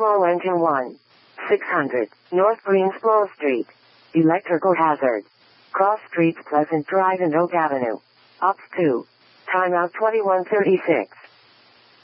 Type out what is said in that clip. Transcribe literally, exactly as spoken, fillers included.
Turbo engine one. six hundred. North Greensboro Street. Electrical hazard. Cross streets Pleasant Drive and Oak Avenue. Ops two. Timeout twenty-one thirty-six.